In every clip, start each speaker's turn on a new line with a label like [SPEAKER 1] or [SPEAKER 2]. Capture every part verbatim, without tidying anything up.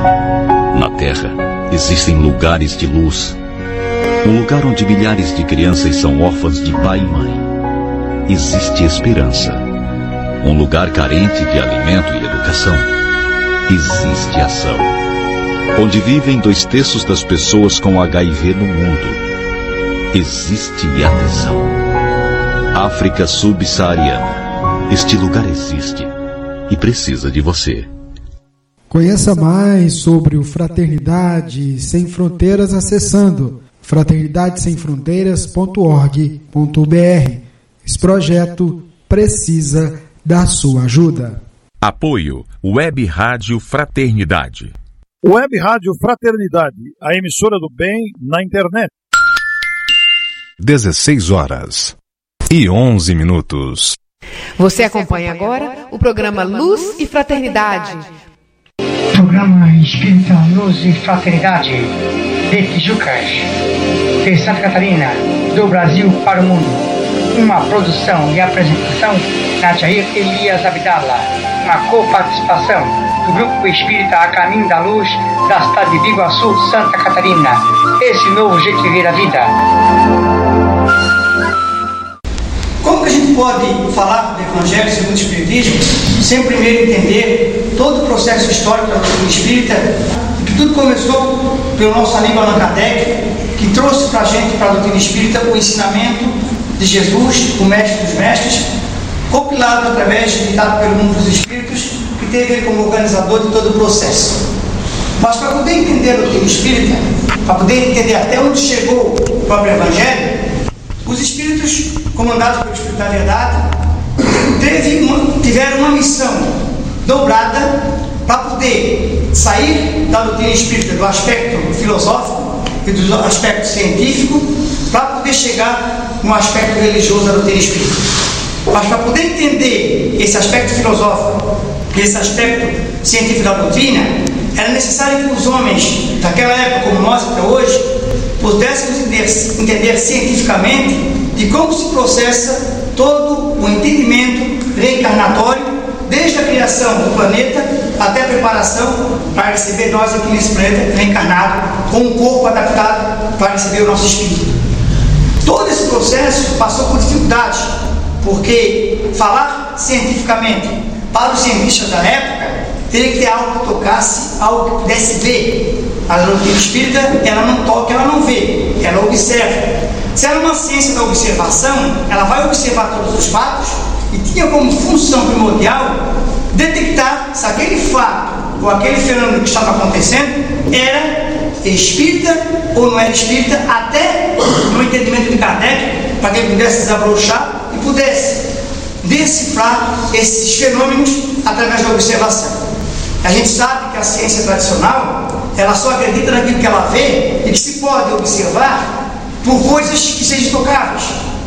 [SPEAKER 1] Na Terra, existem lugares de luz. Um lugar onde milhares de crianças são órfãs de pai e mãe. Existe esperança. Um lugar carente de alimento e educação. Existe ação. Onde vivem dois terços das pessoas com H I V no mundo. Existe adesão. África subsaariana. Este lugar existe e precisa de você.
[SPEAKER 2] Conheça mais sobre o Fraternidade Sem Fronteiras acessando fraternidade sem fronteiras ponto org ponto br. Esse projeto precisa da sua ajuda.
[SPEAKER 3] Apoio Web Rádio Fraternidade.
[SPEAKER 4] Web Rádio Fraternidade, a emissora do bem na internet.
[SPEAKER 3] dezesseis horas e onze minutos.
[SPEAKER 5] Você acompanha agora o programa Luz e Fraternidade.
[SPEAKER 6] Programa Espírita Luz e Fraternidade de Tijucas, de Santa Catarina, do Brasil para o mundo. Uma produção e apresentação na Jair Elias Abdala, uma coparticipação do Grupo Espírita A Caminho da Luz da cidade de Biguaçu, Santa Catarina. Esse novo jeito de ver a vida.
[SPEAKER 7] Como que a gente pode falar do Evangelho segundo o Espiritismo sem primeiro entender todo o processo histórico da doutrina espírita, que tudo começou pelo nosso amigo Allan Kardec, que trouxe para a gente, para a doutrina espírita, o ensinamento de Jesus, o mestre dos mestres, compilado através, editado pelo Mundo dos Espíritos, que teve ele como organizador de todo o processo. Mas para poder entender a doutrina espírita, para poder entender até onde chegou o próprio Evangelho, os espíritos, comandados pelo Espírito da Verdade, teve uma, tiveram uma missão dobrada para poder sair da doutrina espírita do aspecto filosófico e do aspecto científico, para poder chegar no aspecto religioso da doutrina espírita. Mas para poder entender esse aspecto filosófico e esse aspecto científico da doutrina, era necessário que os homens daquela época, como nós até hoje, pudéssemos entender, entender cientificamente de como se processa todo o entendimento reencarnatório, desde a criação do planeta até a preparação para receber nós aqui nesse planeta reencarnado, com um corpo adaptado para receber o nosso espírito. Todo esse processo passou por dificuldades, porque falar cientificamente para os cientistas da época teria que ter algo que tocasse, algo que pudesse ver. A doutrina espírita, ela não toca, ela não vê, ela observa. Se ela é uma ciência da observação, ela vai observar todos os fatos e tinha como função primordial detectar se aquele fato ou aquele fenômeno que estava acontecendo era espírita ou não era espírita, até no entendimento de Kardec, para que ele pudesse desabrochar e pudesse decifrar esses fenômenos através da observação. A gente sabe que a ciência tradicional, ela só acredita naquilo que ela vê e que se pode observar por coisas que sejam tocáveis.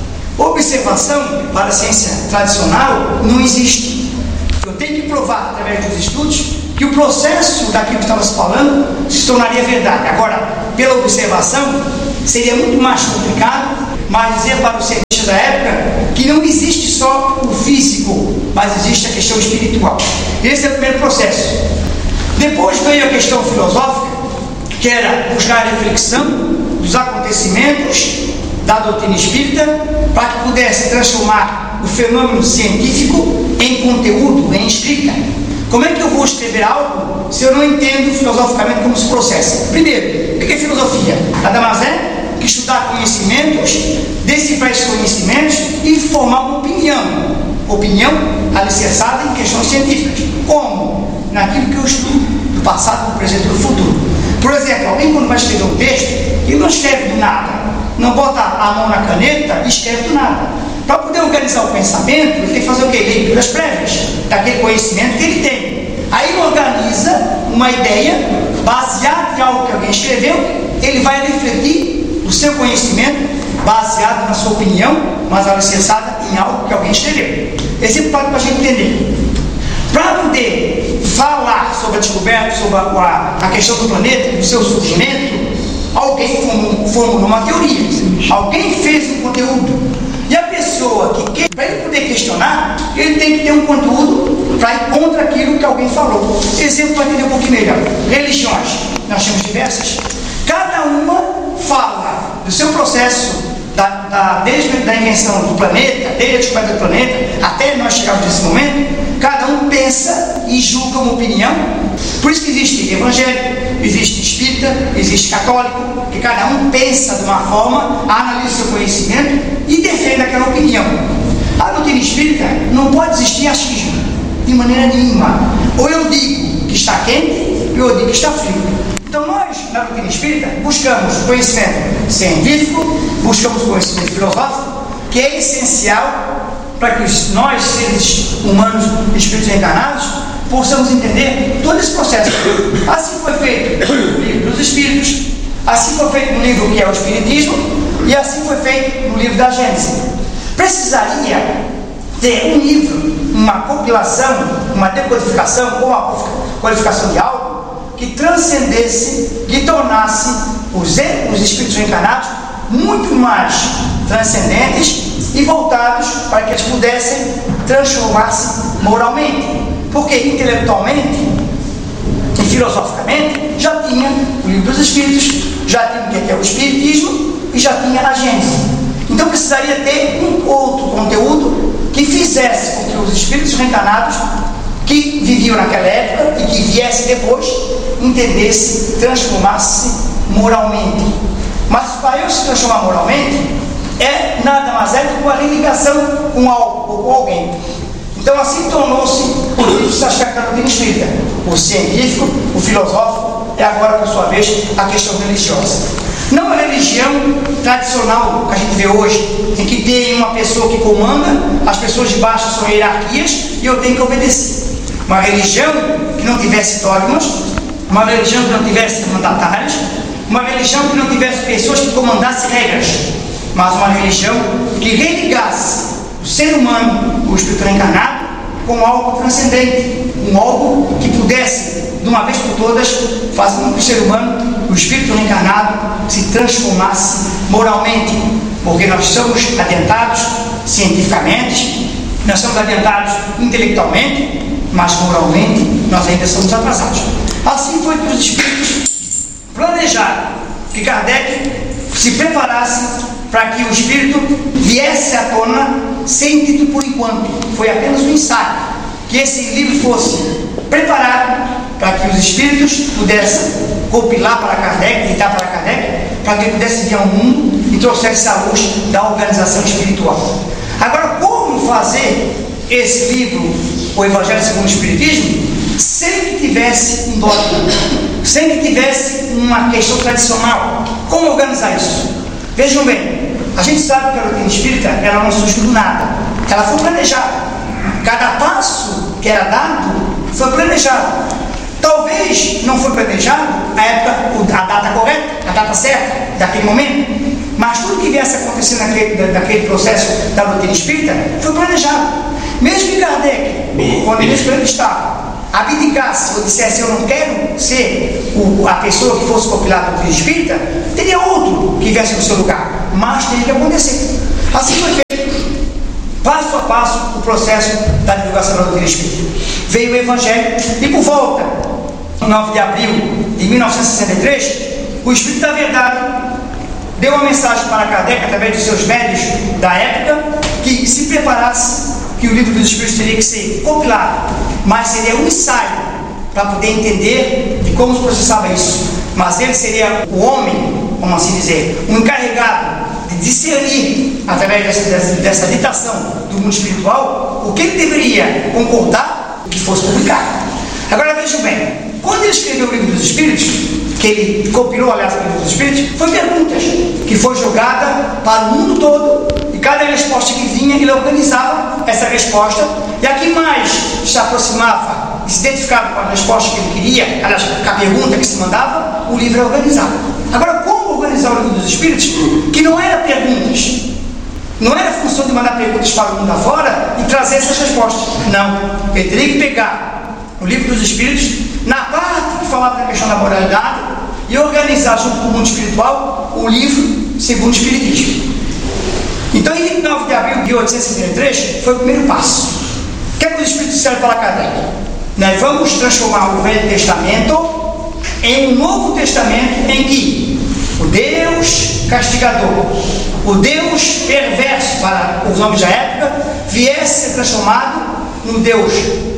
[SPEAKER 7] Observação para a ciência tradicional não existe. Eu tenho que provar através dos estudos que o processo daquilo que estava se falando se tornaria verdade. Agora, pela observação, seria muito mais complicado, mas dizer para os cientistas da época que não existe só o físico, mas existe a questão espiritual. Esse é o primeiro processo. Depois veio a questão filosófica, que era buscar a reflexão dos acontecimentos da doutrina espírita, para que pudesse transformar o fenômeno científico em conteúdo, em escrita. Como é que eu vou escrever algo se eu não entendo filosoficamente como se processa? Primeiro, o que é filosofia? Nada mais é que estudar conhecimentos, decifrar esses conhecimentos e formar uma opinião. Opinião alicerçada em questões científicas. Como? Naquilo que eu estudo, do passado, do presente e do futuro. Por exemplo, alguém quando vai escrever um texto, ele não escreve do nada. Não bota a mão na caneta e escreve do nada. Para poder organizar o pensamento, ele tem que fazer o quê? Leituras prévias daquele conhecimento que ele tem. Aí ele organiza uma ideia baseada em algo que alguém escreveu, ele vai refletir o seu conhecimento baseado na sua opinião, mas alicerçada em algo que alguém escreveu. Esse é o para a gente entender. Para poder falar sobre a descoberta, sobre a, a questão do planeta, do seu surgimento, alguém formulou, formulou uma teoria, alguém fez um conteúdo. E a pessoa que quer, para ele poder questionar, ele tem que ter um conteúdo para ir contra aquilo que alguém falou. Exemplo para entender um pouquinho melhor. Religiões, nós temos diversas. Cada uma fala do seu processo, da, da, desde a invenção do planeta, desde a descoberta do planeta, até nós chegarmos nesse momento, cada um pensa e julga uma opinião. Por isso que existe evangélico, existe espírita, existe católico, que cada um pensa de uma forma, analisa o seu conhecimento e defende aquela opinião. A doutrina espírita não pode existir achismo, de maneira nenhuma. Ou eu digo que está quente, ou eu digo que está frio. Então nós, na doutrina espírita, buscamos conhecimento científico, buscamos conhecimento filosófico, que é essencial para que nós, seres humanos, espíritos reencarnados, possamos entender todo esse processo. Assim foi feito no livro dos Espíritos, assim foi feito no livro que é o Espiritismo, e assim foi feito no livro da Gênese. Precisaria ter um livro, uma compilação, uma decodificação, ou uma codificação de algo que transcendesse, que tornasse os, os espíritos reencarnados muito mais transcendentes e voltados para que eles pudessem transformar-se moralmente. Porque intelectualmente e filosoficamente já tinha o livro dos Espíritos, já tinha o que é o Espiritismo e já tinha a Gênese. Então precisaria ter um outro conteúdo que fizesse com que os espíritos reencarnados que viviam naquela época e que viesse depois entendesse, transformasse moralmente. Mas para eu se transformar moralmente é nada mais é do que uma religação com algo ou com alguém. Então assim tornou-se os aspectos da doutrina espírita: o científico, o filosófico e agora, por sua vez, a questão religiosa. Não a religião tradicional que a gente vê hoje, em que tem uma pessoa que comanda, as pessoas de baixo são hierarquias e eu tenho que obedecer. Uma religião que não tivesse dogmas, uma religião que não tivesse mandatários, uma religião que não tivesse pessoas que comandassem regras, mas uma religião que religasse o ser humano, o espírito reencarnado, com algo transcendente, com algo que pudesse, de uma vez por todas, fazer com que o ser humano, o espírito reencarnado, se transformasse moralmente, porque nós somos adiantados cientificamente, nós somos adiantados intelectualmente, mas moralmente nós ainda somos atrasados. Assim foi que os espíritos planejaram que Kardec se preparasse para que o espírito viesse à tona sem título por enquanto. Foi apenas um ensaio, que esse livro fosse preparado para que os espíritos pudessem compilar para Kardec, editar para Kardec, para que ele pudesse vir ao mundo e trouxesse a luz da organização espiritual. Agora, como fazer esse livro, o Evangelho segundo o Espiritismo, sem que tivesse um dogma, sem que tivesse uma questão tradicional? Como organizar isso? Vejam bem, a gente sabe que a doutrina espírita ela não surgiu do nada, ela foi planejada. Cada passo que era dado foi planejado. Talvez não foi planejado a época, a data correta, a data certa daquele momento, mas tudo que viesse acontecendo naquele, naquele processo da doutrina espírita foi planejado. Mesmo que Kardec, quando ele estava, abdicasse ou dissesse eu não quero ser o, a pessoa que fosse compilar a doutrina espírita, teria outro que viesse no seu lugar, mas teria que acontecer. Assim foi feito, passo a passo, o processo da divulgação da doutrina espírita. Veio o Evangelho e por volta nove de abril de mil novecentos e sessenta e três, o Espírito da Verdade deu uma mensagem para Kardec através dos seus médios da época, que se preparasse, que o livro dos Espíritos teria que ser compilado, mas seria um ensaio para poder entender de como se processava isso. Mas ele seria o homem, como assim dizer, um encarregado de discernir, através dessa, dessa, dessa ditação do mundo espiritual, o que ele deveria concordar o que fosse publicado. Agora vejam bem, quando ele escreveu o livro dos Espíritos, que ele compilou, aliás, o livro dos Espíritos, foi perguntas que foi jogada para o mundo todo, e cada resposta que vinha, ele organizava essa resposta, e a que mais se aproximava e se identificava com a resposta que ele queria, aliás, com a pergunta que se mandava, o livro é organizado. Agora, como organizar o livro dos Espíritos? Que não era perguntas, não era função de mandar perguntas para o mundo afora e trazer essas respostas. Não, ele teria que pegar o livro dos Espíritos, na parte que falava da questão da moralidade, e organizar junto com o mundo espiritual o livro segundo o Espiritismo. Então, em vinte e nove de abril de mil oitocentos e setenta e três, foi o primeiro passo. O que é que os Espíritos disseram para Kardec: nós vamos transformar o Velho Testamento em um Novo Testamento em que o Deus castigador, o Deus perverso para os homens da época, viesse ser transformado num Deus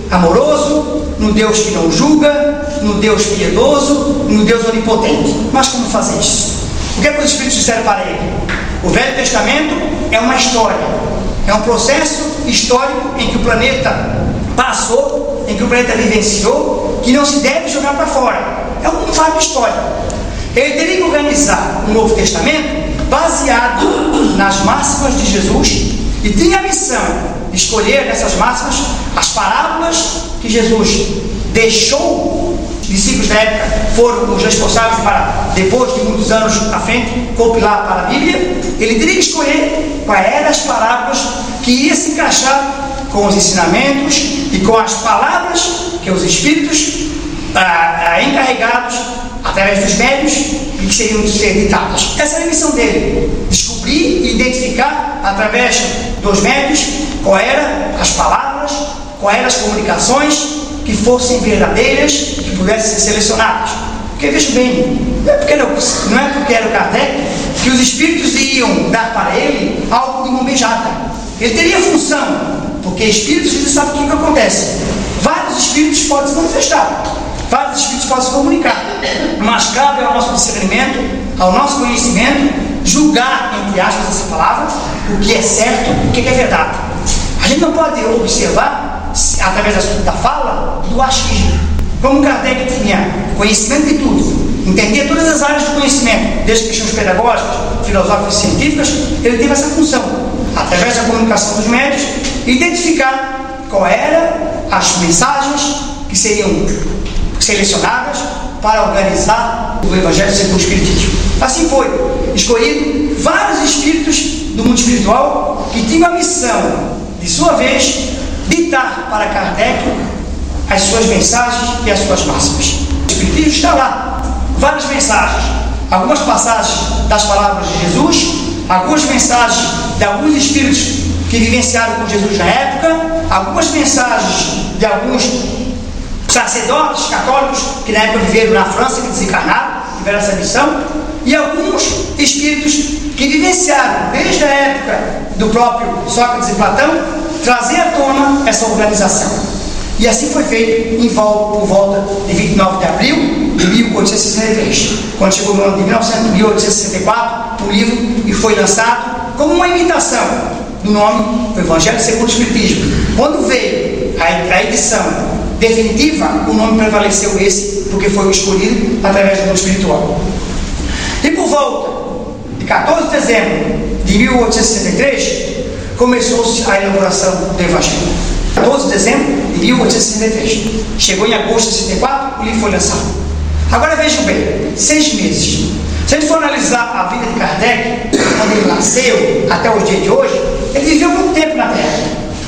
[SPEAKER 7] amoroso, num Deus que não julga, num Deus piedoso, num Deus onipotente. Mas como fazer isso? O que é que os Espíritos disseram para ele? O Velho Testamento é uma história, é um processo histórico em que o planeta passou, em que o planeta vivenciou, que não se deve jogar para fora. É um fato histórico. Ele teria que organizar um Novo Testamento baseado nas máximas de Jesus e tinha a missão de escolher nessas máximas as parábolas que Jesus deixou. Os discípulos da época foram os responsáveis para, depois de muitos anos à frente, compilar para a Bíblia. Ele teria que escolher quais eram as parábolas que iam se encaixar com os ensinamentos e com as palavras que os Espíritos ah, ah, encarregados através dos médios e que seriam de ser ditadas. Essa era a missão dele: descobrir e identificar através dos médios qual eram as palavras, quais eram as comunicações que fossem verdadeiras, que pudessem ser selecionadas. Porque veja bem, não é porque era, não é porque era o Kardec que os Espíritos iam dar para ele algo de mão beijada. Ele teria função, porque Espíritos, você sabe o que, que acontece. Vários Espíritos podem se manifestar, vários Espíritos podem se comunicar, mas cabe ao nosso discernimento, ao nosso conhecimento, julgar, entre aspas, essa palavra, o que é certo, o que é verdade. A gente não pode observar, através da fala, do achismo. Como Kardec tinha conhecimento de tudo, entendia todas as áreas do conhecimento, desde questões pedagógicas, filosóficas e científicas, ele teve essa função, através da comunicação dos médios, identificar qual eram as mensagens que seriam selecionadas para organizar o Evangelho segundo o Espiritismo. Assim foi escolhido vários espíritos do mundo espiritual que tinham a missão, de sua vez, ditar para Kardec as suas mensagens e as suas máximas. O Espiritismo está lá, várias mensagens, algumas passagens das palavras de Jesus, algumas mensagens de alguns espíritos que vivenciaram com Jesus na época, algumas mensagens de alguns sacerdotes católicos que na época viveram na França, que desencarnaram, tiveram essa missão, e alguns espíritos que vivenciaram desde a época do próprio Sócrates e Platão, trazer à tona essa organização. E assim foi feito em volta, por volta de vinte e nove de abril de mil oitocentos e sessenta e três, quando chegou no ano de mil oitocentos e sessenta e quatro, o livro e foi lançado como uma imitação do nome do Evangelho segundo o Espiritismo. Quando veio a, a edição definitiva, o nome prevaleceu esse, porque foi o escolhido através do mundo espiritual. E por volta de quatorze de dezembro de mil oitocentos e sessenta e três, começou-se a elaboração do Evangelho. quatorze de dezembro de mil oitocentos e sessenta e três. Chegou em agosto de sessenta e quatro, o livro foi lançado. Agora vejam bem, seis meses. Se a gente for analisar a vida de Kardec, quando ele nasceu até os dias de hoje, ele viveu muito tempo na Terra.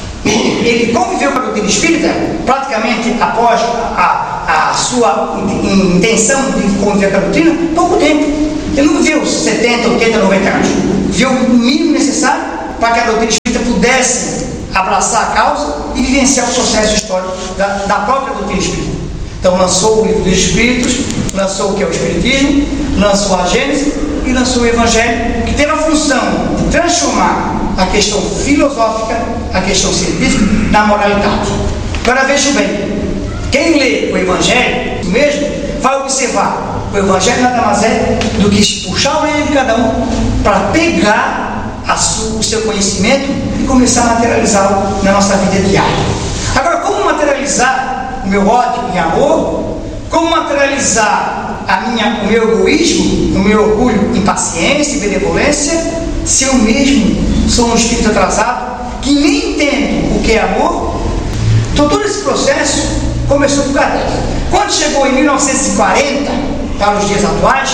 [SPEAKER 7] Ele conviveu com a doutrina espírita praticamente após a, a sua intenção de conviver com a doutrina, pouco tempo. Ele não viveu setenta, oitenta, noventa anos. Viveu o mínimo necessário para que a doutrina espírita pudesse abraçar a causa e vivenciar o processo histórico da, da própria doutrina espírita. Então lançou o livro dos Espíritos, lançou o que é o Espiritismo, lançou a Gênese e lançou o Evangelho, que teve a função de transformar a questão filosófica, a questão científica, na moralidade. Agora vejam bem, quem lê o Evangelho mesmo vai observar o Evangelho nada mais é do que puxar a orelha de cada um para pegar a sua, o seu conhecimento e começar a materializá-lo na nossa vida diária. Agora, como materializar o meu ódio em amor? Como materializar a minha, o meu egoísmo, o meu orgulho em paciência e benevolência, se eu mesmo sou um espírito atrasado que nem entendo o que é amor? Então todo esse processo começou por Kardec. Quando chegou em mil novecentos e quarenta, para os dias atuais,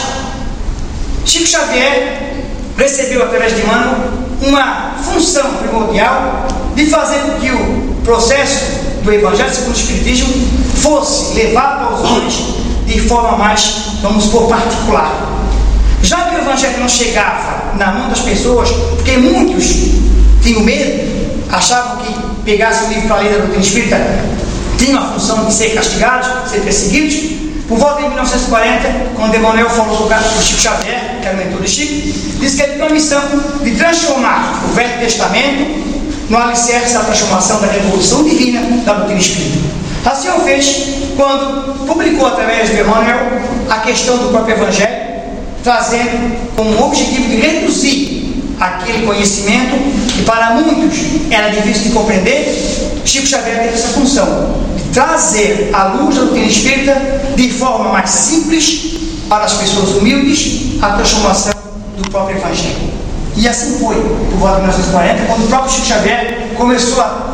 [SPEAKER 7] Chico Xavier recebeu através de Emmanuel uma função primordial de fazer com que o processo do Evangelho segundo o Espiritismo fosse levado aos homens de forma mais, vamos supor, particular. Já que o Evangelho não chegava na mão das pessoas, porque muitos tinham medo, achavam que pegasse o livro para ler da doutrina espírita tinham a função de ser castigados, ser perseguidos. Por volta de mil novecentos e quarenta, quando Emmanuel falou do caso do Chico Xavier, que era o mentor do Chico, disse que ele tem a missão de transformar o Velho Testamento no alicerce da transformação da revolução divina da doutrina espírita. Assim o fez quando publicou através de Emmanuel a questão do próprio Evangelho, trazendo como objetivo de reduzir aquele conhecimento que para muitos era difícil de compreender. Chico Xavier teve essa função de trazer a luz da doutrina espírita de forma mais simples para as pessoas humildes a transformação do próprio Evangelho. E assim foi, por volta de mil novecentos e quarenta, quando o próprio Chico Xavier começou a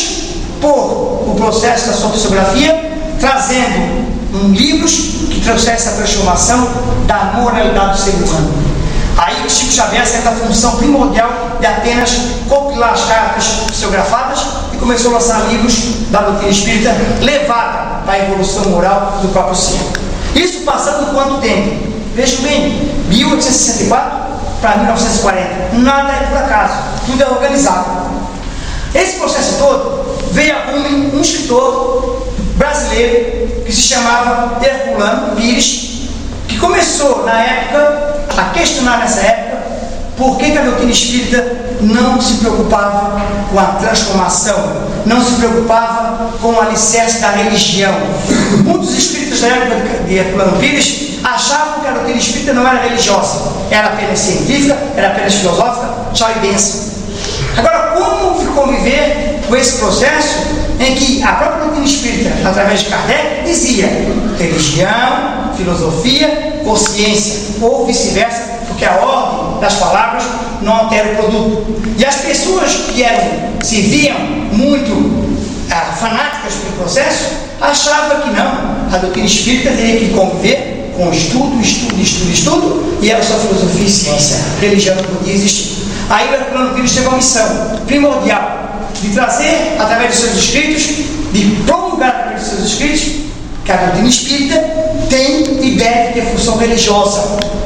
[SPEAKER 7] transpor o processo da sua psicografia, trazendo um livros que trouxesse a transformação da moralidade do ser humano. Aí Chico Xavier saiu da função primordial de apenas compilar as cartas psicografadas e começou a lançar livros da doutrina espírita levada para a evolução moral do próprio ser. Isso passando quanto tempo? Vejam bem, mil oitocentos e sessenta e quatro para mil novecentos e quarenta. Nada é por acaso, tudo é organizado. Esse processo todo veio a cume um escritor brasileiro que se chamava Herculano Pires, que começou na época a questionar nessa época por que, que a doutrina espírita não se preocupava com a transformação, não se preocupava com o alicerce da religião. Muitos espíritas da época de Herculano Pires achavam que a doutrina espírita não era religiosa, era apenas científica, era apenas filosófica, tchau e benção. Agora, como conviver com esse processo em que a própria doutrina espírita, através de Kardec, dizia religião, filosofia, consciência, ou vice-versa, porque a ordem das palavras não altera o produto. E as pessoas que eram, se viam muito ah, fanáticas pelo processo, achavam que não, a doutrina espírita teria que conviver com estudo, estudo, estudo, estudo, e era só filosofia e ciência. Religião não podia existir. Aí o Herculano Pires teve uma missão primordial de trazer, através dos seus escritos, de promulgar através dos seus escritos, que a doutrina espírita tem e deve ter função religiosa,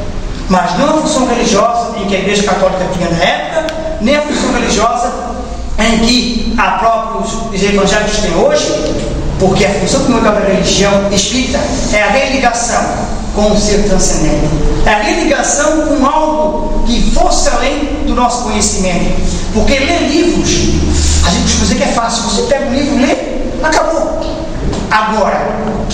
[SPEAKER 7] mas não a função religiosa em que a Igreja Católica tinha na época, nem a função religiosa em que a próprios os evangélicos têm hoje, porque a função primordial da religião espírita é a religação com o ser transcendente, é a religação com algo que fosse além do nosso conhecimento. Porque ler livros, a gente costuma dizer que é fácil, você pega um livro, lê, acabou. Agora,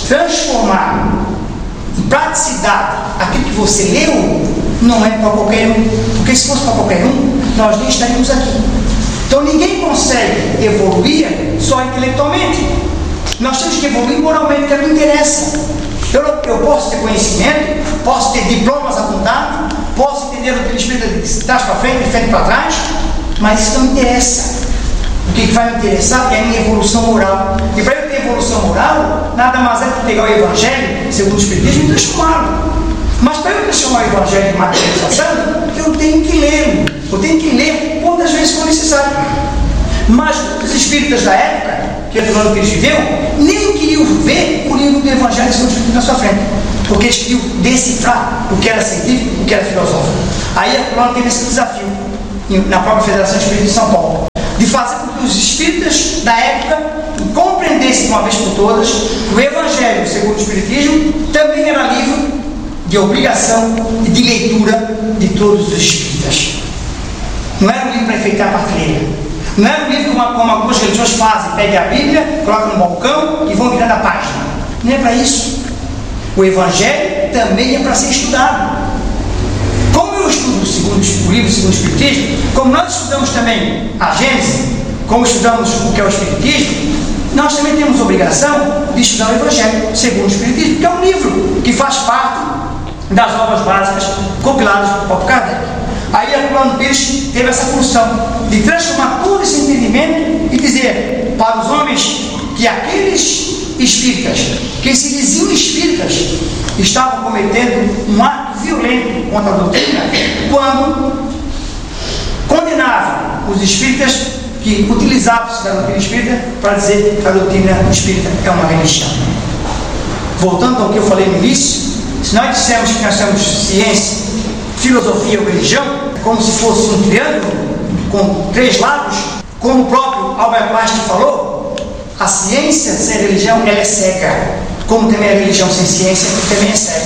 [SPEAKER 7] transformar em praticidade aquilo que você leu não é para qualquer um, porque se fosse para qualquer um, nós nem estaríamos aqui. Então ninguém consegue evoluir só intelectualmente, nós temos que evoluir moralmente, que é o que interessa. Eu, eu posso ter conhecimento, posso ter diplomas apontados, posso entender o que espírita de trás para frente, de frente para trás, mas isso não me interessa. O que vai me interessar é a minha evolução moral. E para eu ter evolução moral, nada mais é que pegar o Evangelho, segundo o Espiritismo, e transformá-lo. Mas para eu transformar o Evangelho em materialização, eu tenho que ler. Eu tenho que ler quantas vezes for necessário. Mas os espíritas da época, que o Herculano Pires viveu, nem queriam ver o livro do Evangelho segundo o Espiritismo na sua frente, porque eles queriam decifrar o que era científico, o que era filosófico. Aí Herculano teve esse desafio na própria Federação Espírita de São Paulo, de fazer com que os espíritas da época compreendessem de uma vez por todas que o Evangelho segundo o Espiritismo também era livro de obrigação e de leitura de todos os espíritas. Não era um livro para enfeitar a prateleira, não era um livro como, como algumas religiões fazem, pegam a Bíblia, colocam no balcão e vão virando a página. Não é para isso. O Evangelho também é para ser estudado. Como eu estudo segundo, o livro segundo o Espiritismo, como nós estudamos também a Gênese, como estudamos o que é o Espiritismo, nós também temos a obrigação de estudar o Evangelho segundo o Espiritismo, que é um livro que faz parte das obras básicas compiladas por próprio Kardec. Aí Herculano Pires teve essa função de transformar todo esse entendimento e dizer para os homens que aqueles espíritas, que se diziam espíritas, estavam cometendo um ato violento contra a doutrina quando condenavam os espíritas que utilizavam-se da doutrina espírita para dizer que a doutrina espírita é uma religião. Voltando ao que eu falei no início, se nós dissermos que nós temos ciência, filosofia ou religião, como se fosse um triângulo com três lados, como o próprio Albert Einstein falou, a ciência sem religião ela é cega, como também a religião sem ciência também é cega.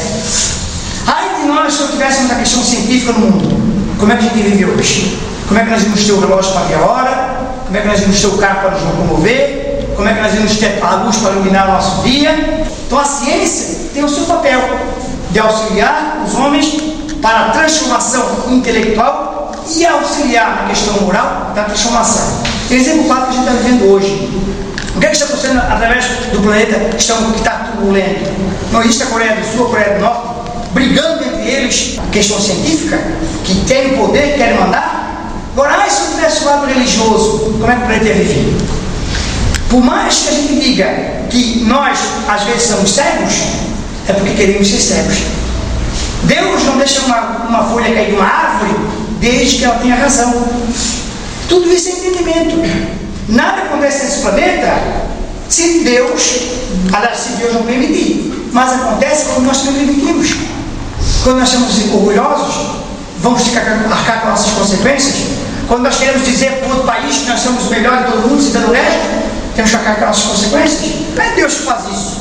[SPEAKER 7] Ai de nós se não tivéssemos a questão científica no mundo, como é que a gente vive hoje? Como é que nós íamos ter o relógio para ver a hora? Como é que nós íamos ter o carro para nos locomover? Como é que nós íamos ter a luz para iluminar o nosso dia? Então a ciência tem o seu papel de auxiliar os homens para a transformação intelectual e auxiliar na questão moral da transformação. Exemplo claro que a gente está vivendo hoje. O que é que está acontecendo através do planeta que está turbulento? Não existe a Coreia do Sul, a Coreia do Norte, brigando entre eles a questão científica, que tem o poder, que querem mandar. Agora, ah, se eu tivesse o lado religioso, como é que o planeta ia viver? Por mais que a gente diga que nós, às vezes, somos cegos, é porque queremos ser cegos. Deus não deixa uma, uma folha cair de uma árvore desde que ela tenha razão. Tudo isso é entendimento. Nada acontece nesse planeta se Deus, aliás, se Deus não permitir. Mas acontece quando nós também permitimos. Quando nós estamos orgulhosos, vamos ter que arcar com nossas consequências. Quando nós queremos dizer para outro país que nós somos os melhores de todo mundo, se dando o resto, temos que arcar com nossas consequências. Não é Deus que faz isso.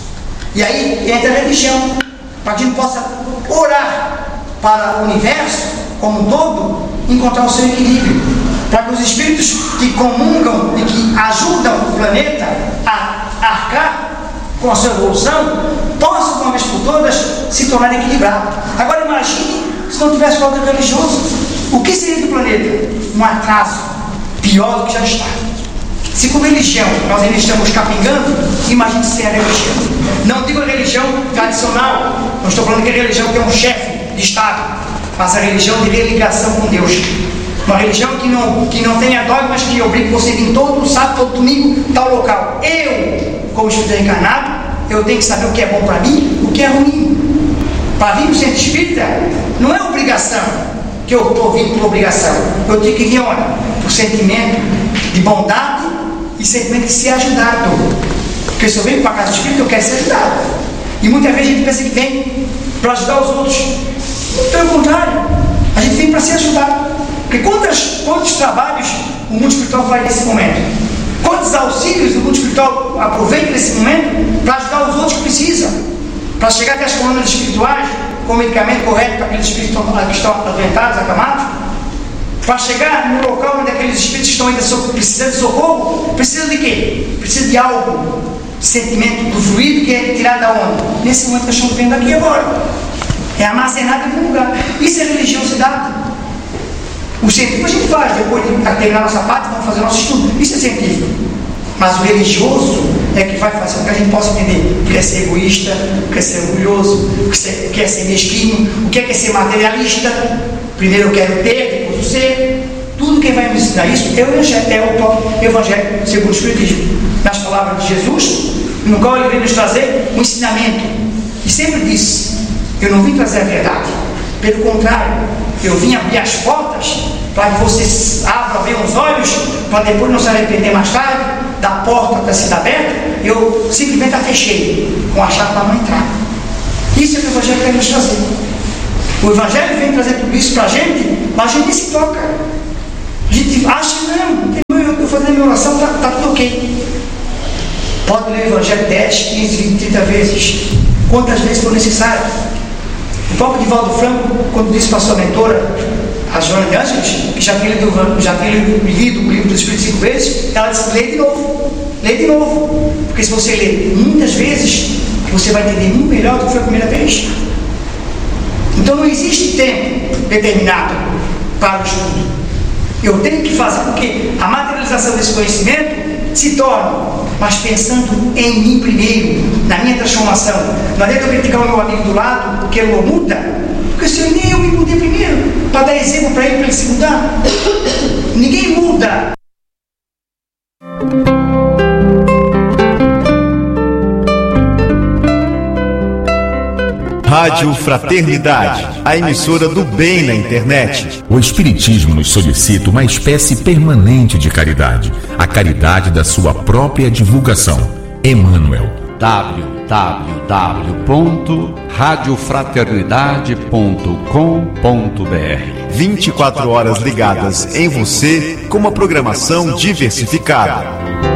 [SPEAKER 7] E aí entra a religião, para que a gente possa orar para o universo como um todo, encontrar o seu equilíbrio, para que os espíritos que comungam e que ajudam o planeta a arcar com a sua evolução, possam, de uma vez por todas, se tornar equilibrados. Agora imagine se não tivesse ordem religioso, o que seria do planeta? Um atraso pior do que já está. Se com religião nós ainda estamos capingando, imagine se é a religião. Não digo a religião tradicional, não estou falando que a religião tem um chefe de Estado, mas a religião de religação com Deus. Uma religião que não, que não tenha dogmas que obrigue você a vir todo sábado, todo domingo, tal local. Eu, como espírito encarnado, eu tenho que saber o que é bom para mim, o que é ruim. Para vir para o centro espírita, não é obrigação, que eu estou vindo por obrigação. Eu tenho que vir, olha, por sentimento de bondade e sentimento de ser ajudado. Porque se eu venho para a casa espírita, eu quero ser ajudado. E muitas vezes a gente pensa que vem para ajudar os outros. Pelo contrário, a gente vem para ser ajudado. Porque quantos, quantos trabalhos o mundo espiritual faz nesse momento? Quantos auxílios o mundo espiritual aproveita nesse momento para ajudar os outros que precisam? Para chegar até as colunas espirituais com o medicamento correto para aqueles espíritos que estão adoentados, acamados? Para chegar no local onde aqueles espíritos estão ainda precisando de socorro, precisa de quê? Precisa de algo, de sentimento do fluido que é tirado da onde? Nesse momento que nós estamos vendo aqui agora. É armazenado em algum lugar. Isso é religiosidade. O científico a gente faz, depois de terminar a nossa parte, vamos fazer nosso estudo. Isso é científico. Mas o religioso é que vai fazer com que a gente possa entender o que é ser egoísta, o que é ser orgulhoso, o que é ser mesquinho, o que é ser materialista. Primeiro eu quero ter, depois o ser. Tudo quem vai me ensinar isso é o Evangelho, é o próprio Evangelho segundo o Espiritismo. Nas palavras de Jesus, no qual ele veio nos trazer um ensinamento. E sempre disse, eu não vim trazer a verdade. Pelo contrário, eu vim abrir as portas para que vocês abram bem os olhos, para depois não se arrepender mais tarde, da porta ter sido aberta, eu simplesmente a fechei, com a chave para não entrar. Isso é que o Evangelho quer nos trazer. O Evangelho vem trazer tudo isso para a gente, mas a gente nem se toca. A gente acha que não, eu estou fazendo a minha oração, está tá tudo ok. Pode ler o Evangelho dez, quinze, vinte, trinta vezes, quantas vezes for necessário. O próprio Divaldo Franco, quando disse para a sua mentora, a Joana de Ângeles, que já tinha lido, já tinha lido o livro dos Espíritos cinco vezes, ela disse, lê de novo, lê de novo, porque se você ler muitas vezes, você vai entender muito melhor do que foi a primeira vez. Então não existe tempo determinado para o estudo. Eu tenho que fazer com que a materialização desse conhecimento se torne, mas pensando em mim primeiro, na minha transformação. Não adianta eu criticar o meu amigo do lado, porque ele não muda, porque se eu nem eu me mudei primeiro, para dar exemplo para ele, para ele se mudar. Ninguém muda.
[SPEAKER 3] Rádio Fraternidade, a emissora do bem na internet.
[SPEAKER 8] O Espiritismo nos solicita uma espécie permanente de caridade, a caridade da sua própria divulgação. Emmanuel.
[SPEAKER 9] w w w ponto rádio fraternidade ponto com ponto b r
[SPEAKER 10] vinte e quatro horas ligadas em você com uma programação diversificada.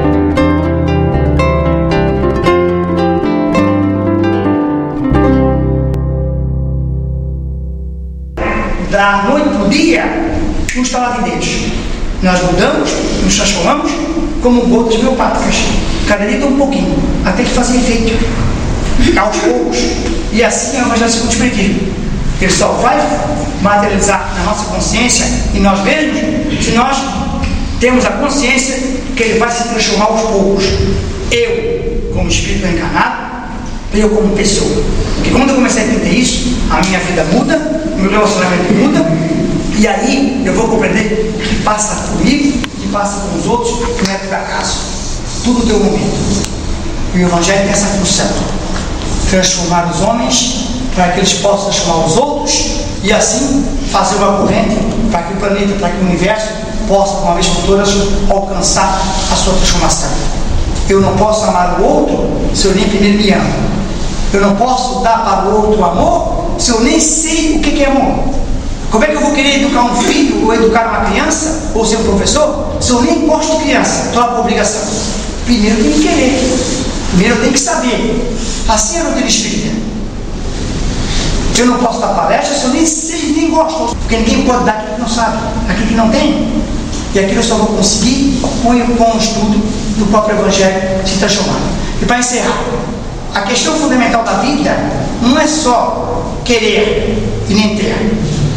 [SPEAKER 7] Da noite para o dia, um estalar de dedos. Nós mudamos, nos transformamos como gotas homeopáticas, cada dia um pouquinho, até que fazia efeito, aos poucos, e assim é o evangelho segundo o Espiritismo. Ele só vai materializar na nossa consciência e nós mesmos, se nós temos a consciência que ele vai se transformar aos poucos. Eu, como espírito encarnado, eu como pessoa. Porque quando eu comecei a entender isso, a minha vida muda, o meu relacionamento muda, e aí eu vou compreender que passa comigo, que passa com os outros, que não é por acaso. Tudo tem um momento. E o Evangelho tem essa função: transformar os homens para que eles possam transformar os outros e assim fazer uma corrente para que o planeta, para que o universo possa, uma vez por todas, alcançar a sua transformação. Eu não posso amar o outro se eu nem primeiro me amo. Eu não posso dar para o outro amor se eu nem sei o que é amor. Como é que eu vou querer educar um filho ou educar uma criança ou ser um professor se eu nem gosto de criança? Estou lá por obrigação. Primeiro eu tenho que querer. Primeiro eu tenho que saber. Assim é no ter espírita. Eu não posso dar palestra se eu nem sei, nem gosto. Porque ninguém pode dar aquilo que não sabe, aquilo que não tem. E aquilo eu só vou conseguir com, com o estudo do próprio Evangelho se transformar. E para encerrar, a questão fundamental da vida não é só querer e nem ter.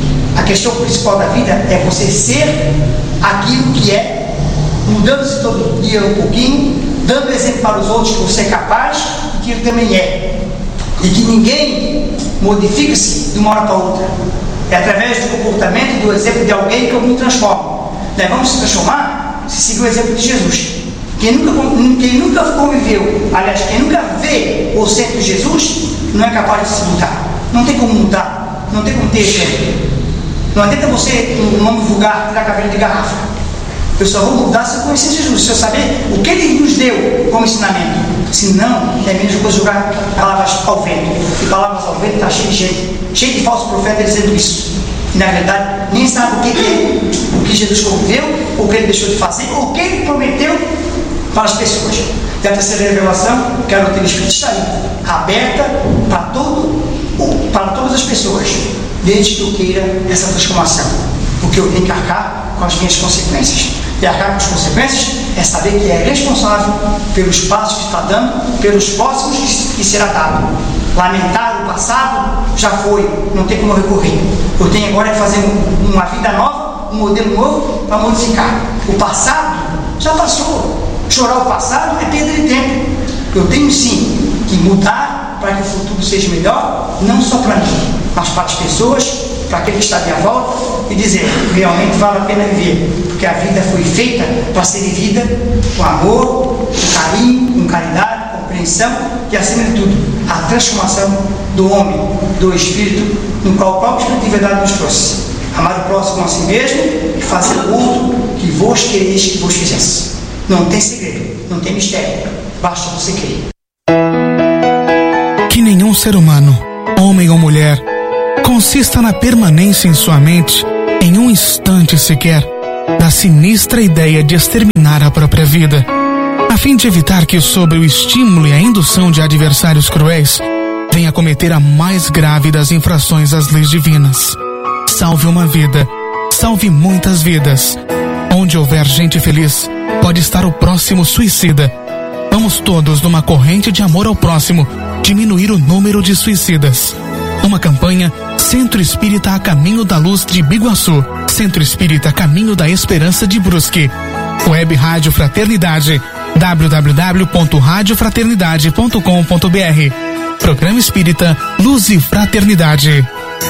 [SPEAKER 7] A questão principal da vida é você ser aquilo que é, mudando-se todo dia um pouquinho, dando exemplo para os outros que você é capaz e que ele também é. E que ninguém modifica-se de uma hora para outra. É através do comportamento, do exemplo de alguém que eu me transformo. Nós vamos se transformar se seguir o exemplo de Jesus. Quem nunca, quem nunca conviveu, aliás, quem nunca vê o centro de Jesus, não é capaz de se mudar. Não tem como mudar, não tem como ter exemplo. Não adianta você, um nome vulgar, tirar cabelo de garrafa. Eu só vou mudar se eu conhecer Jesus, se eu saber o que ele nos deu como ensinamento. Se não, é menos coisa jogar palavras ao vento. E palavras ao vento está cheio de gente, cheio de falsos profetas dizendo isso. E na verdade, nem sabe o que é, o que Jesus conviveu, o que ele deixou de fazer, ou o que ele prometeu para as pessoas. E a terceira revelação, que era o teu Espírito está aí, aberta para, todo, para todas as pessoas, desde que eu queira essa transformação. Porque eu tenho que arcar com as minhas consequências. E arcar com as consequências é saber que é responsável pelos passos que está dando, pelos próximos que, que será dado. Lamentar o passado já foi, não tem como recorrer. Eu tenho agora que fazer um, uma vida nova, um modelo novo para modificar. O passado já passou. Chorar o passado é perda de tempo. Eu tenho sim que mudar para que o futuro seja melhor, não só para mim, mas para as pessoas, para aquele que está à minha volta, e dizer, realmente vale a pena viver, porque a vida foi feita para ser vivida com amor, com carinho, com caridade, com compreensão e, acima de tudo, a transformação do homem, do espírito, no qual o próprio Espírito de verdade nos trouxe. Amar o próximo a si mesmo e fazer o outro que vos quereis que vos fizesse. Não tem segredo, não tem mistério, basta você crer.
[SPEAKER 11] Que nenhum ser humano, homem ou mulher, consista na permanência em sua mente, em um instante sequer, da sinistra ideia de exterminar a própria vida, a fim de evitar que, sob o estímulo e a indução de adversários cruéis, venha cometer a mais grave das infrações às leis divinas. Salve uma vida, salve muitas vidas. Onde houver gente feliz, pode estar o próximo suicida. Vamos todos, numa corrente de amor ao próximo, diminuir o número de suicidas. Uma campanha Centro Espírita a Caminho da Luz de Biguaçu, Centro Espírita a Caminho da Esperança de Brusque. Web Rádio Fraternidade, w w w ponto rádio fraternidade ponto com ponto b r. Programa Espírita Luz e Fraternidade.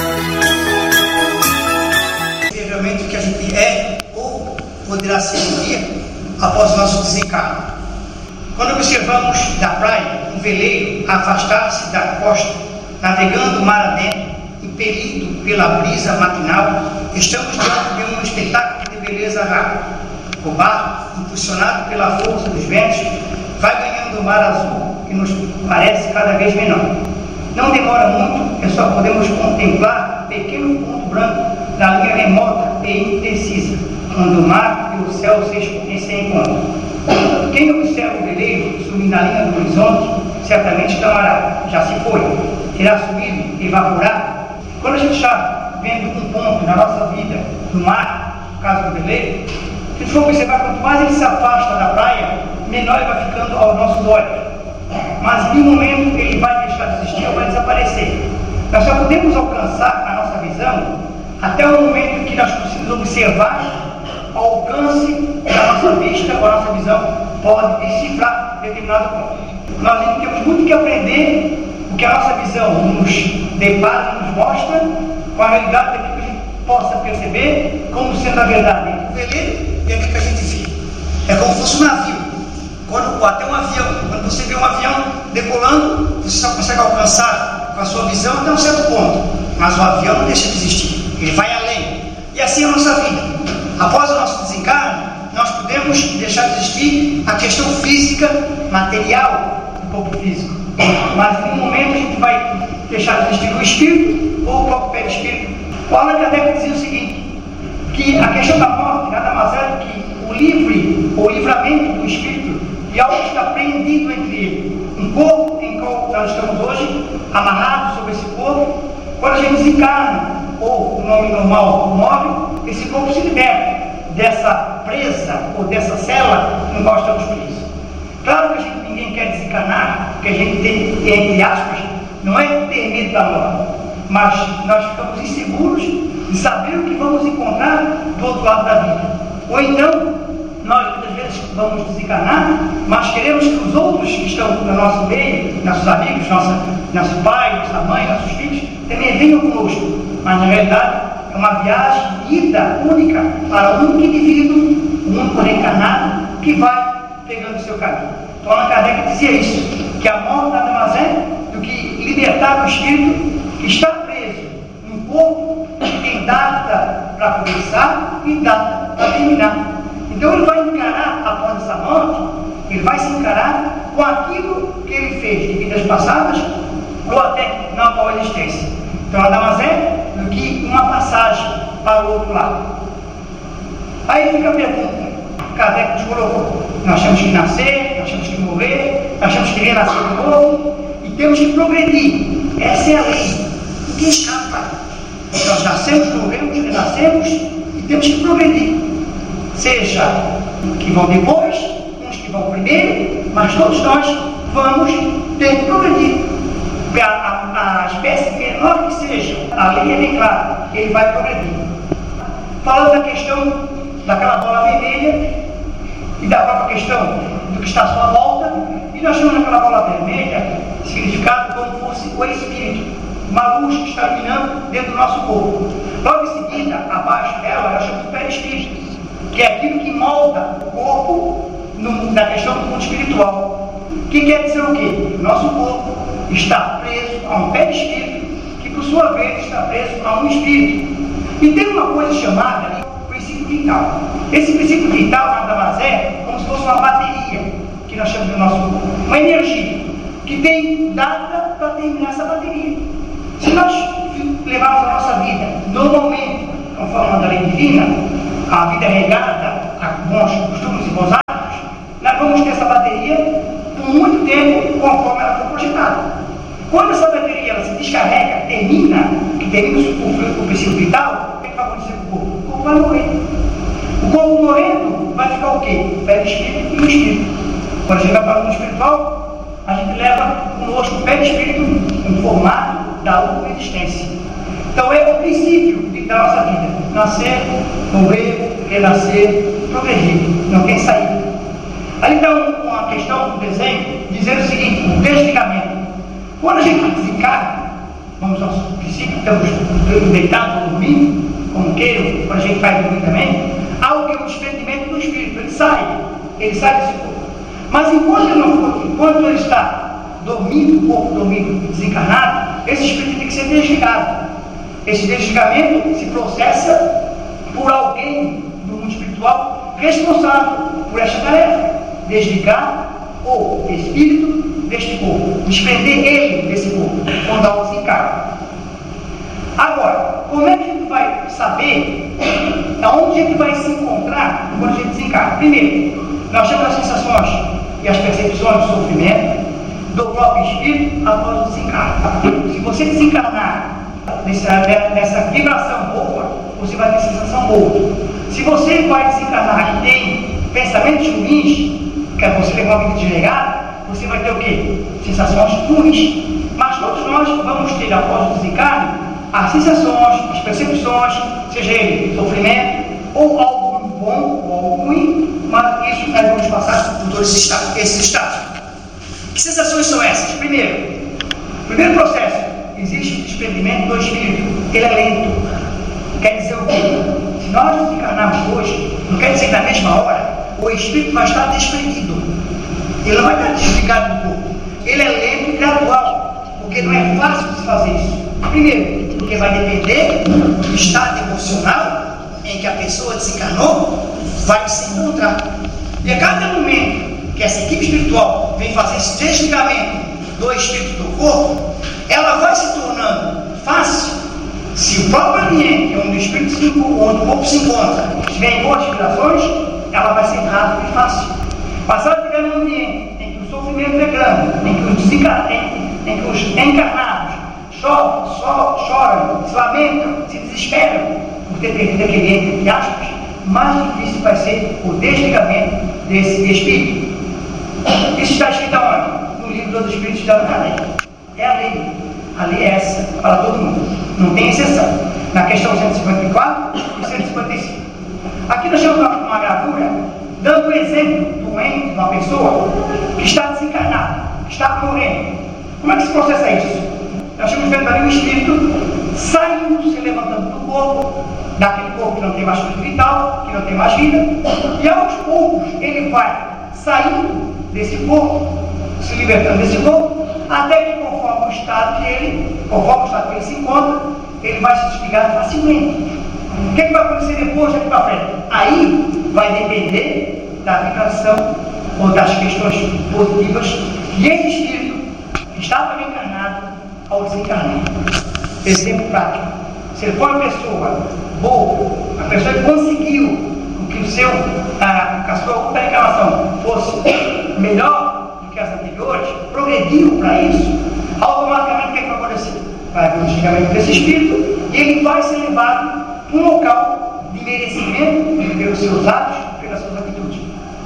[SPEAKER 7] Realmente o que a gente é ou poderá ser um dia após o nosso desencarno. Quando observamos da praia um veleiro afastar-se da costa, navegando o mar adentro, impelido pela brisa matinal, estamos diante de um espetáculo de beleza rara. O barco, impulsionado pela força dos ventos, vai ganhando o mar azul, que nos parece cada vez menor. Não demora muito, é só podemos contemplar um pequeno ponto branco na linha remota e indecisa, quando o mar e o céu se, se encontram. Quem observa o veleiro subir na linha do horizonte, certamente clamará, já se foi, terá subido, evaporado. Quando a gente está vendo um ponto na nossa vida, no mar, no caso do veleiro, se for observar, quanto mais ele se afasta da praia, menor ele vai ficando aos nossos olhos. Mas em um momento ele vai deixar de existir ou vai desaparecer. Nós só podemos alcançar a nossa visão até o momento em que nós precisamos observar o alcance da nossa vista ou a nossa visão pode decifrar determinado ponto. Nós temos muito que aprender o que a nossa visão nos depara, nos mostra, com a realidade daquilo que a gente possa perceber como sendo a verdade entre o veleiro e aquilo que a gente vê. É como se fosse um navio. Quando, até um avião, quando você vê um avião decolando, você só consegue alcançar com a sua visão até um certo ponto. Mas o avião não deixa de existir, ele vai além. E assim é a nossa vida. Após o nosso desencarne, nós podemos deixar de existir a questão física, material do corpo físico. Mas em um momento a gente vai deixar de existir o espírito ou o próprio perispírito. O Allan Kardec dizia o seguinte, que a questão da morte nada mais é do que o livre ou livramento do espírito e algo que está prendido entre ele. Um corpo em qual nós estamos hoje, amarrados sobre esse corpo, quando a gente desencarna, ou o nome normal morre, esse corpo se liberta dessa presa ou dessa cela no qual estamos presos. Claro que a gente, ninguém quer desencarnar, porque a gente tem, entre aspas, não é ter medo da morte, mas nós ficamos inseguros de saber o que vamos encontrar do outro lado da vida. Ou então, nós muitas vezes vamos desencarnar, mas queremos que os outros que estão no nosso meio, nossos amigos, nossa, nosso pai, nossa mãe, nossos filhos, também venham conosco. Mas na realidade é uma viagem ida, única, para um único indivíduo, um único reencarnado, que vai pegando o seu caminho. Então Allan Kardec dizia isso, que a morte nada mais é do que libertar o espírito que está preso num corpo que tem data para começar e data para terminar. Então ele vai encarar, após essa morte, ele vai se encarar com aquilo que ele fez de vidas passadas ou até na atual existência. Então nada mais é do que uma passagem para o outro lado. Aí fica a pergunta, Kardec nos colocou, nós temos que nascer, nós temos que morrer, nós temos que renascer de novo e temos que progredir. Essa é a lei, ninguém escapa. Nós nascemos, morremos, renascemos e temos que progredir. Seja que vão depois, uns que vão primeiro, mas todos nós vamos ter que progredir. A, a, a espécie menor que seja, a lei é bem clara, ele vai progredir. Falando da questão daquela bola vermelha e da própria questão do que está à sua volta, e nós temos naquela bola vermelha significado como fosse o espírito, uma luz que está iluminando dentro do nosso corpo. Logo em seguida, abaixo dela, nós chamamos de perispírito, que é aquilo que molda o corpo no, na questão do mundo espiritual. Que quer dizer o quê? O nosso corpo está preso a um perispírito, que por sua vez está preso a um espírito. E tem uma coisa chamada ali, princípio vital. Esse princípio vital nada mais é como se fosse uma bateria, que nós chamamos do nosso corpo, uma energia, que tem data para terminar essa bateria. Se nós levarmos a nossa vida normalmente, conforme a lei divina, a vida regada a bons costumes e bons hábitos, nós vamos ter essa bateria por muito tempo conforme ela for projetada. Quando essa bateria ela se descarrega, termina, que termina o, o princípio vital, o que vai acontecer com o corpo? O corpo vai morrer. O corpo morrendo vai ficar o quê? O perispírito e o espírito. Quando a gente vai para o mundo espiritual, a gente leva conosco o perispírito em formato da última existência. Então é o princípio da nossa vida: nascer, morrer, renascer, progredir. Não tem saída. Ali está uma questão do desenho dizendo o seguinte: o desligamento. Quando a gente desencarna, vamos ao princípio, estamos deitados ou dormindo, como queiram, quando a gente vai dormir também, há o que é o desprendimento do espírito. Ele sai, ele sai desse corpo. Mas enquanto ele, não for, enquanto ele está dormindo, o corpo dormindo, desencarnado, esse espírito tem que ser desligado. Esse desligamento se processa por alguém do mundo espiritual responsável por esta tarefa: desligar o espírito deste corpo, desprender ele desse corpo, quando algo se encarna. Agora, como é que a gente vai saber aonde a gente vai se encontrar quando a gente desencarna? Primeiro, nós temos as sensações e as percepções do sofrimento do próprio espírito após o desencarno. Se você desencarnar nessa, nessa vibração boa, você vai ter sensação boa. Se você vai desencarnar e tem pensamentos ruins, que você levou uma vida desregada, você vai ter o quê? Sensações ruins. Mas todos nós vamos ter após o desencarne as sensações, as percepções, seja ele sofrimento ou algo bom ou algo ruim, mas isso nós vamos passar por todos esses estados. Esses estados. Que sensações são essas? Primeiro, primeiro processo, existe o desprendimento do espírito. Ele é lento. Quer dizer o quê? Se nós desencarnarmos hoje, não quer dizer que na mesma hora o espírito vai estar desprendido. Ele não vai estar desligado do corpo. Ele é lento e gradual, porque não é fácil de se fazer isso. Primeiro, porque vai depender do estado emocional em que a pessoa desencarnou vai se encontrar. E a cada momento que essa equipe espiritual vem fazer esse desligamento do espírito do corpo, ela vai se tornando fácil. Se o próprio ambiente onde o espírito se encontra, onde o corpo se encontra, estiver em boas vibrações, ela vai ser rápida e fácil. Mas se ela estiver num ambiente em que o sofrimento é grande, em que os, em, em que os encarnados choram, so, choram, se lamentam, se desesperam por ter perdido aquele ente, entre aspas, mais difícil vai ser o desligamento desse espírito. Isso está escrito aonde? No livro dos Espíritos de Allan Kardec. É a lei. A lei é essa, para todo mundo. Não tem exceção. Na questão cento e cinquenta e quatro e cento e cinquenta e cinco. Aqui nós temos uma, uma gravura dando o exemplo do ente, de uma pessoa que está desencarnada, que está morrendo. Como é que se processa isso? Nós estamos vendo ali um espírito saindo, se levantando do corpo, daquele corpo que não tem mais fluido vital, que não tem mais vida, e aos poucos ele vai saindo desse corpo, se libertando desse corpo, até que conforme o estado que ele, conforme o estado que ele se encontra, ele vai se desligar facilmente. O que, é que vai acontecer depois daqui para frente? Aí vai depender da vibração ou das questões positivas que esse espírito que estava encarnado ao desencarnar. Exemplo prático. Se ele for uma pessoa boa, a pessoa que conseguiu que o seu, a, a sua outra encarnação fosse melhor do que as anteriores, progrediu para isso, automaticamente o que, é que vai acontecer? Vai haver um desligamento desse espírito e ele vai ser levado para um local de merecimento pelos seus atos, pelas suas atitudes.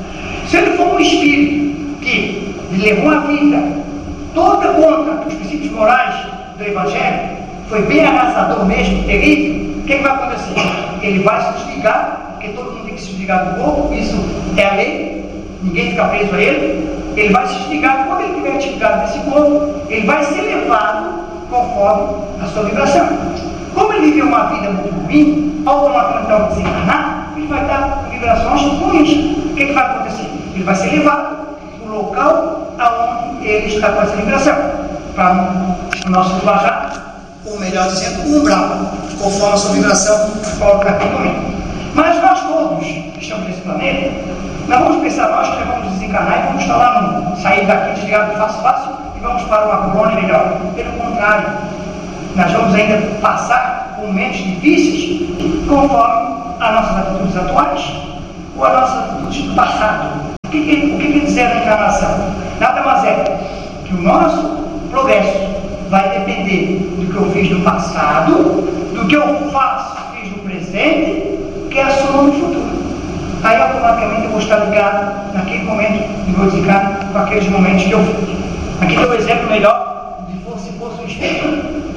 [SPEAKER 7] Se ele for um espírito que levou a vida toda contra os princípios morais do Evangelho, foi bem arrasador mesmo, terrível, o que, é que vai acontecer? Ele vai se desligar, porque todo mundo tem que se desligar do corpo, isso é a lei, ninguém fica preso a ele. Ele vai se desligar, quando ele estiver desligado desse corpo, ele vai ser levado conforme a sua vibração. Como ele viveu uma vida muito ruim, automaticamente ao desencarnar, ele vai estar com vibrações ruins. O que, é que vai acontecer? Ele vai ser levado para o local aonde ele está com essa vibração, para o nosso linguajar, ou melhor dizendo, o umbral, conforme a sua vibração coloca naquele momento. Mas nós todos que estamos nesse planeta, não vamos pensar nós que vamos desencarnar e vamos estar lá no, sair daqui desligado fácil, fácil e vamos para uma colônia melhor. Pelo contrário, nós vamos ainda passar por momentos difíceis conforme as nossas atitudes atuais ou as nossas atitudes do passado. O que, que, o que quer dizer a encarnação? Nada mais é que o nosso progresso vai depender do que eu fiz no passado, do que eu faço, fiz no presente, que é a soma no futuro. Aí automaticamente eu vou estar ligado naquele momento e vou desencarnar com aqueles momentos que eu fiz. Aqui tem um exemplo melhor de fosse, se fosse um espírito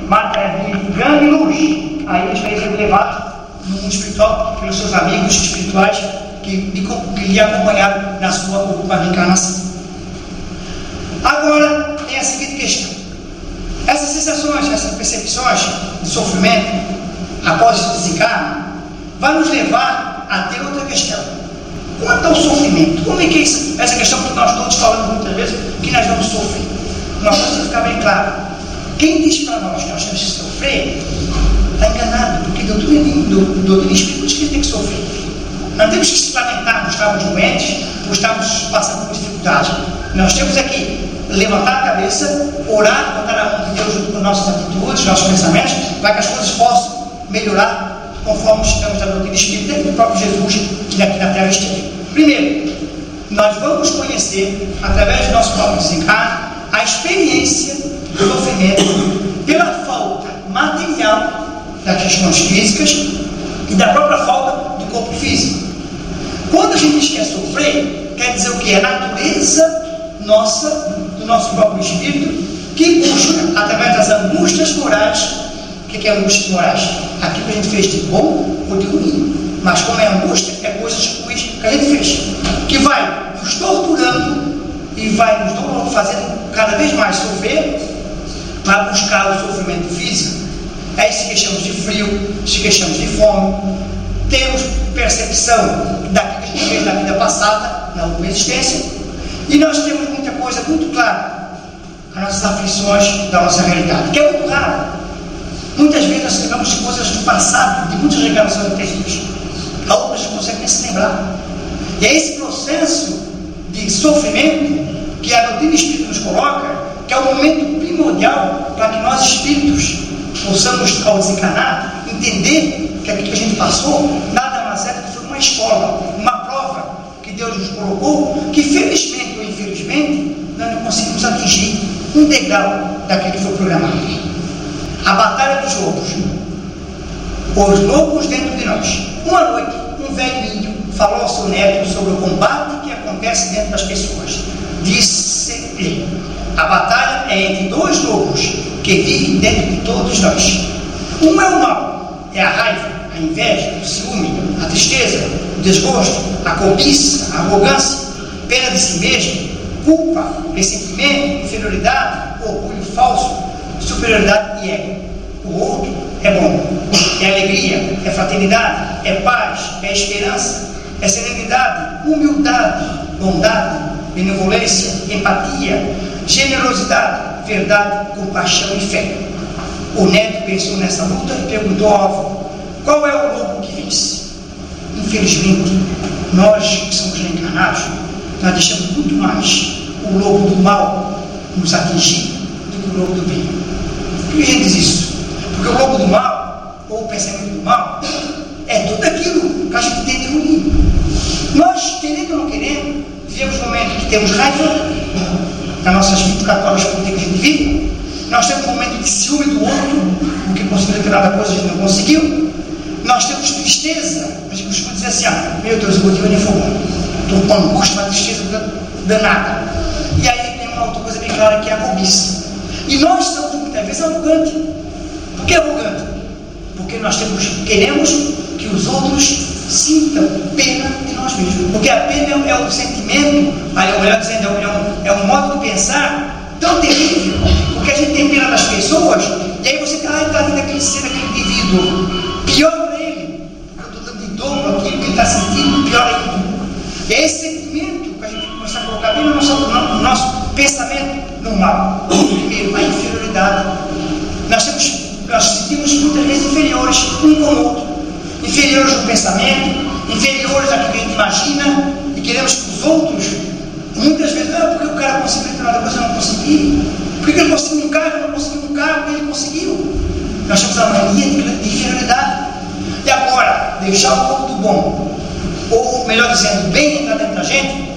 [SPEAKER 7] de grande luz. Aí ele estaria sendo levado no mundo espiritual pelos seus amigos espirituais que, que lhe acompanharam na sua ocupada encarnação. Agora tem a seguinte questão. Essas sensações, essas percepções de sofrimento após o desencarne vai nos levar a ter outra questão. Quanto ao sofrimento, como é que é isso, essa questão que nós todos falamos muitas vezes, que nós vamos sofrer? Nós temos que ficar bem claro. Quem diz para nós que nós temos que sofrer, está enganado, porque doutrina do doutrina espírita diz que tem que sofrer. Nós temos que se lamentar por estarmos doentes, por estarmos passando por dificuldade. Nós temos aqui levantar a cabeça, orar, botar na mão de Deus junto com nossas atitudes, nossos pensamentos, para que as coisas possam melhorar conforme estamos da doutrina espírita e do próprio Jesus que aqui na Terra esteve. Primeiro, nós vamos conhecer, através do nosso próprio desencarne, a experiência do sofrimento pela falta material das questões físicas e da própria falta do corpo físico. Quando a gente diz que é sofrer, quer dizer o que? É a natureza nossa, do nosso próprio espírito, que busca, através das angústias morais. O que é angústias morais? Aquilo que a gente fez de bom ou de ruim. Mas como é angústia, é coisas ruins que a gente fez, que vai nos torturando e vai nos fazendo cada vez mais sofrer para buscar o sofrimento físico. Aí se queixamos de frio, se queixamos de fome, temos percepção daquilo que a gente fez na vida passada, na última existência, e nós temos muita coisa muito clara, as nossas aflições da nossa realidade, que é muito rara. Muitas vezes nós lembramos de coisas do passado, de muitas reencarnações anteriores, a outras não conseguem nem se lembrar. E é esse processo de sofrimento que a doutrina espírita nos coloca, que é o momento primordial para que nós espíritos possamos, ao desencarnar, entender que aquilo que a gente passou nada mais é do que foi uma escola, uma prova que Deus nos colocou, que felizmente ou infelizmente nós não conseguimos atingir um degrau daquilo que foi programado. A batalha dos lobos. Os lobos dentro de nós. Uma noite, um velho índio falou ao seu neto sobre o combate que acontece dentro das pessoas. Disse ele: a batalha é entre dois lobos que vivem dentro de todos nós. Um é o mal, é a raiva, a inveja, o ciúme, a tristeza, o desgosto, a cobiça, a arrogância, pena de si mesmo, culpa, ressentimento, inferioridade, orgulho falso, superioridade e ego. O outro é bom, é alegria, é fraternidade, é paz, é esperança, é serenidade, humildade, bondade, benevolência, empatia, generosidade, verdade, compaixão e fé. O neto pensou nessa luta e perguntou ao avô: qual é o lobo que vence? Infelizmente, nós que somos reencarnados, nós deixamos muito mais o lobo do mal nos atingir do que o lobo do bem. Por que a gente diz isso? Porque o lobo do mal, ou o pensamento do mal, é tudo aquilo que a gente tem de ruim. Nós, querendo ou não querendo, vivemos momentos que temos raiva nas nossas vinte e quatro horas por dia que a gente vive. Nós temos um momento de ciúme do outro, porque conseguiu determinada coisa a gente não conseguiu. Nós temos tristeza. A gente costuma dizer assim: ah, meu Deus, o motivo nem foi bom. Estou com angústia, uma tristeza danada. E aí tem uma outra coisa bem clara, que é a cobiça. E nós somos muitas vezes arrogantes. Por que arrogante? Porque nós temos, queremos que os outros sintam pena de nós mesmos. Porque a pena é um sentimento, aí, ou melhor dizendo, é um, é um modo de pensar tão terrível, porque a gente tem pena das pessoas, e aí você está ah, ali naquele ser, aquele indivíduo, pior para ele, porque eu estou dando de dobro aquilo que ele está sentindo, pior ainda. E é esse sentimento que a gente começa a colocar bem no nosso, no nosso pensamento normal. Primeiro, a inferioridade. Nós temos, nós sentimos muitas vezes inferiores um com o outro, inferiores no pensamento, inferiores àquilo que a gente imagina, e queremos que os outros, muitas vezes, não, porque o cara conseguiu determinada coisa, eu não consegui. Por que ele conseguiu um carro, eu não consegui um carro, porque ele conseguiu. Nós temos a mania de, de inferioridade. E agora, deixar o corpo do bom, ou melhor dizendo, bem entrar dentro da gente,